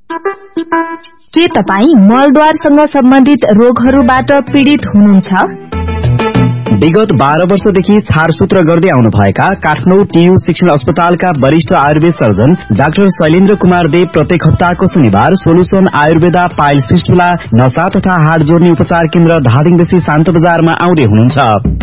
के तपाई मलद्वारसँग सम्बन्धित रोगहरूबाट पीडित हुनुहुन्छ? विगत 12 वर्षदेखि छारसूत्र गर्दै आउनुभएका काठमाडौँ टीयू शिक्षण अस्पतालका वरिष्ठ आयुर्वेद सर्जन डाक्टर शैलेन्द्र कुमार देव प्रत्येक हप्ताको शनिबार सोलुसन आयुर्वेदा पाइल्स फिस्टुला नसा तथा हाड जोड्ने उपचार केन्द्र धादिङदेखि शान्त बजारमा आउँदै हुनुहुन्छ।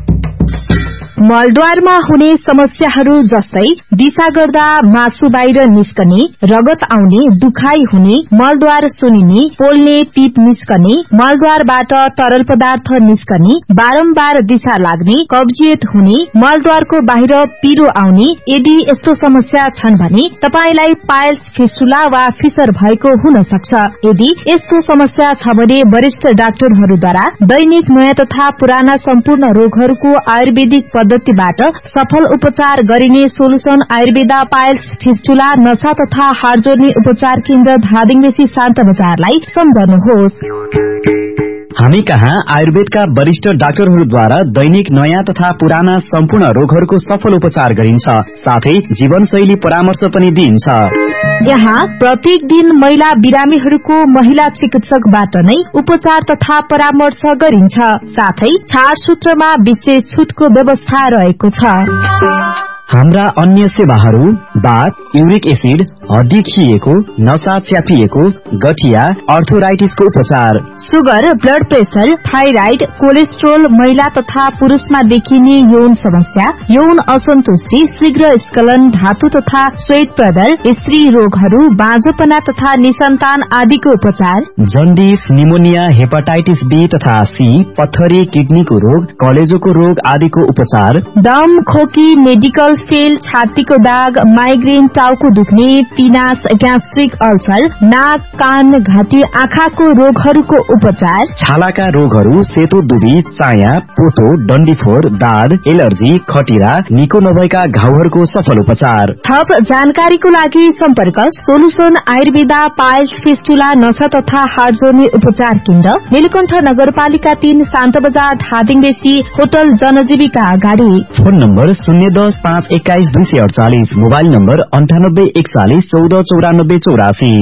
मलद्वारमा हुने समस्याहरू जस्तै दिशा गर्दा मासु बाहिर निस्कने, रगत आउने, दुखाइ हुने, मलद्वार सुनिने, पोल्ने, पिप निस्कने, मलद्वारबाट तरल पदार्थ निस्कने, बारम्बार दिशा लाग्ने, कब्जियत हुने, मलद्वारको बाहिर पिरो आउने, यदि यस्तो समस्या छन् भने तपाईलाई पाइल्स फिस्टुला वा फिसर भएको हुन सक्छ। यदि यस्तो समस्या छ भने वरिष्ठ डाक्टरहरूद्वारा दैनिक नयाँ तथा पुराना सम्पूर्ण रोगहरूको आयुर्वेदिक पद्धतिबाट सफल उपचार गरिने सोलुसन आयुर्वेदा पाइल्स फिस्टुला नसा तथा हाड जोड्ने उपचार केन्द्र धादिङदेखि शान्त बजारलाई सम्झनुहोस्। हामी कहाँ आयुर्वेदका वरिष्ठ डाक्टरहरूद्वारा दैनिक नयाँ तथा पुराना सम्पूर्ण रोगहरूको सफल उपचार गरिन्छ, साथै जीवनशैली परामर्श पनि दिइन्छ। यहाँ प्रत्येक दिन महिला बिरामीहरूको महिला चिकित्सकबाट नै उपचार तथा परामर्श गरिन्छ, साथै छारसूत्रमा विशेष छुटको व्यवस्था रहेको छ। हाम्रा अन्य सेवाहरू बाथ, युरिक एसिड, हड्डी खिएको, नसा च्यापिएको, गठिया, अर्थोराइटिसको उपचार, sugar, blood pressure, thyroid, cholesterol, महिला तथा पुरुषमा देखिने यौन समस्या, यौन असन्तुष्टि, शीघ्र स्खलन, धातु तथा श्वेत प्रदर, स्त्री रोगहरू, बाँझोपना तथा निसन्तान आदिको उपचार, जन्डिस, निमोनिया, हेपाटाइटिस बी तथा सी, पत्थरी, किडनीको रोग, कलेजोको रोग आदिको उपचार, दम, खोकी, मेडिकल फेल, छातीको दाग, माइग्रेन, टाउको दुख्ने, पिनास, ग्यास्ट्रिक अल्सर, नाक, कान, घाँटी, आँखाको रोगहरूको उपचार, छालाका रोगहरू, सेतो दुबी, चाया, पोतो, डन्डीफोर, दाद, एलर्जी, खटिरा, निको नभएका घाउहरूको सफल उपचार। थप जानकारीको लागि सम्पर्क सोलुसन आयुर्वेदा पाइल्स फिस्टुला नसा तथा हाड जोड्ने उपचार केन्द्र, नीलकण्ठ नगरपालिका 3 शान्त बजार धादिङदेखि होटल जनजीविका अगाडि। Phone number 010-521-248, mobile number 98-41-14-94-84।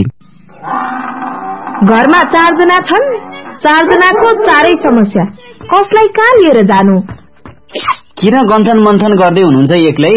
घरमा 4 जना छन्, 4 जनाको 4 समस्या, कसलाई कहाँ लिएर जानु? किन गन्थन मन्थन गर्दै हुनुहुन्छ एक्लै?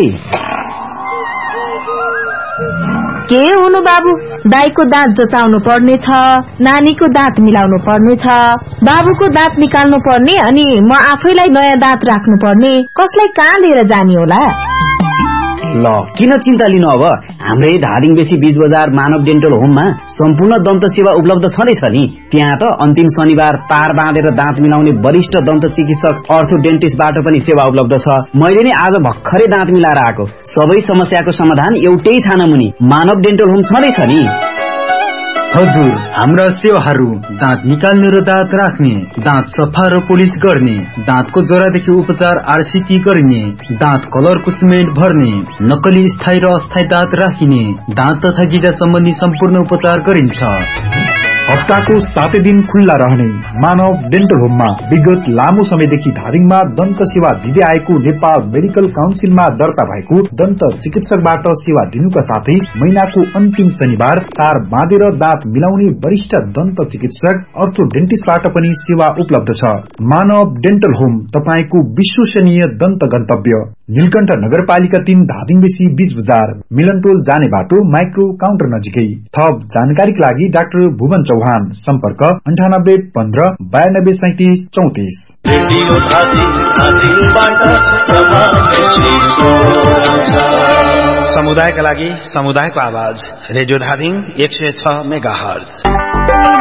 के हुनु बाबु, दाइको दाँत जचाउनु पर्ने छ, नानीको दाँत मिलाउनु पर्ने छ, बाबुको दाँत निकाल्नु पर्ने, अनि म आफैलाई नयाँ दाँत राख्नु पर्ने, कसलाई कहाँ लिएर जाने होला? ल किन चिन्ता लिनु, अब हाम्रै धादिङ बेसी बीच बजार मानव डेन्टल होममा सम्पूर्ण दन्त सेवा उपलब्ध छँदैछ नि। त्यहाँ त अन्तिम शनिबार तार बाँधेर दाँत मिलाउने वरिष्ठ दन्त चिकित्सक अर्थो डेन्टिस्टबाट पनि सेवा उपलब्ध छ। मैले नै आज भर्खरै दाँत मिलाएर आएको। सबै समस्याको समाधान एउटै छानामुनि मानव डेन्टल होम छँदैछ नि। हजुर, हाम्रा सेवाहरू दाँत निकाल्ने र दाँत राख्ने, दाँत सफा र पोलिस गर्ने, दाँतको जरादेखि उपचार आरसीटी गर्ने, दाँत कलरको सिमेन्ट भर्ने, नक्कली स्थायी र अस्थायी दाँत राखिने, दाँत तथा गिजा सम्बन्धी सम्पूर्ण उपचार गरिन्छ। हप्ताको 7 दिन खुल्ला रहने मानव डेन्टल होममा विगत लामो समयदेखि धादिङमा दन्त सेवा दिँदै आएको नेपाल मेडिकल काउन्सिलमा दर्ता भएको दन्त चिकित्सकबाट सेवा दिनुका साथै महिनाको अन्तिम शनिबार तार बाँधेर दाँत मिलाउने वरिष्ठ दन्त चिकित्सक अर्थो डेन्टिस्टबाट पनि सेवा उपलब्ध छ। मानव डेन्टल होम तपाईको विश्वसनीय दन्त गन्तव्य, नीलकण्ठ नगरपालिका 3 धादिङबेसी बीच बजार, मिलनटोल जाने बाटो, माइक्रो काउन्टर नजिकै। थप जानकारीका लागि डाक्टर भुवन चौहान, सम्पर्क 9815-923734। समुदायका लागि समुदायको आवाज, रेडियो धादिङ 106 मेगाहर्ज।